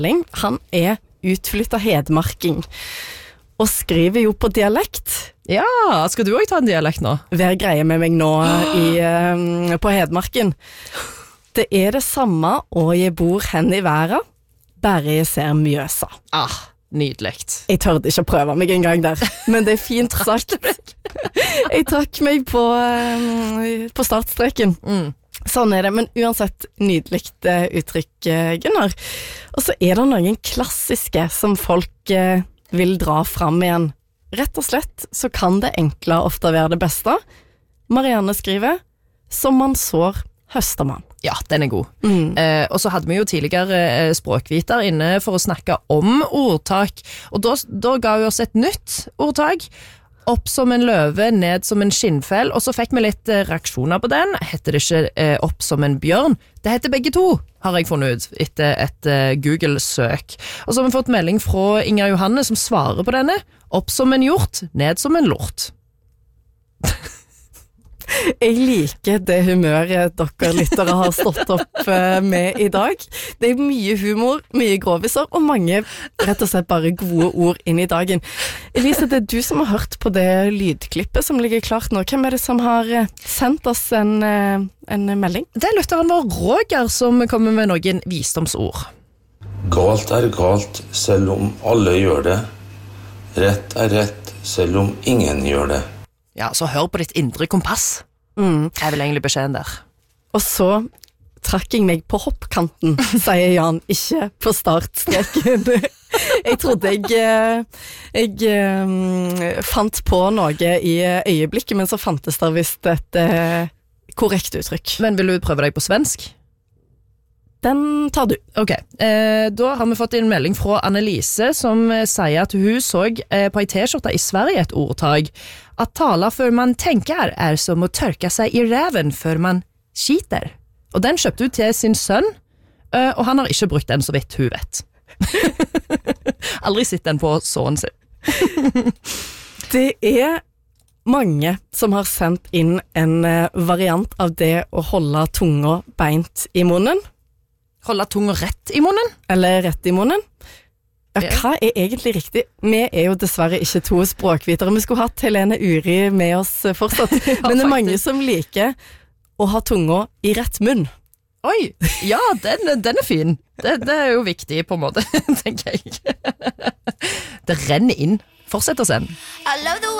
Han utflyttet hedmarking og skriver jo på dialekt. Ja, skal du også ta en dialekt nå? Vær greie med meg nå på hedmarken. Det det samme, og jeg bor hen i verden, bare jeg ser Mjøsa. Nydelig. Jeg tørde ikke å prøve meg en gang der, men det fint sagt. Jeg trakk meg på startstreken. Sånn det, men uansett nydelig uttrykk, Gunnar. Og så det noen klassiske som folk vil dra fram igjen. Rett og slett så kan det enkle ofte være det beste. Marianne skriver, som man sår, høster man. Ja, den god. Og så hadde vi jo tidligere språkviter inne for å snakke om ordtak, og da ga vi oss et nytt ordtak. Opp som en løve, ned som en skinnfell, og så fikk vi litt reaksjoner på den. Heter det ikke opp som en bjørn? Det heter begge to, har jeg funnet ut etter et Google-søk. Og så har vi fått melding fra Inger Johanne som svarer på denne. Opp som en hjort, ned som en lort. Jeg liker det humøret dere lyttere har stått opp med i dag. Det mye humor, mye gråviser, og mange rett og slett bare gode ord inn i dagen. Elise, det du som har hørt på det lydklippet som ligger klart nå. Hvem det som har sendt oss en melding? Det lytteren vår Roger som kommer med noen visdomsord. Galt galt, selv om alle gjør det. Rett rett, selv om ingen gjør det. Ja, så hør på ditt indre kompass. Jeg vil egentlig beskjeden der. Og så trakk jeg meg på hoppkanten, sier Jan, ikke på startstreken. Jeg trodde jeg fant på noe i øyeblikket, men så fantes det visst et korrekt uttrykk. Men vil du prøve deg på svensk? Den tar du. Ok, da har vi fått en melding fra Annelise som sier at hun så på en t-skjorte i Sverige et ordtag. At tala før man tenker som å tørke seg i ræven før man skiter. Og den kjøpte hun til sin sønn, og han har ikke brukt den så vidt hun vet. Aldri sett den på sønnen sin. Det mange som har sendt inn en variant av det å holde tunga beint i munnen. Holde tunga rett i munnen? Eller rett i munnen. Ja, hva egentlig riktig? Vi jo dessverre ikke to språkvitere. Vi skulle hatt Helene Uri med oss fortsatt. Men det mange som liker å ha tunga i rett munn. Oi, ja, den fin. Det jo viktig på en måte, tenker jeg. Det renner inn. Fortsett å sende.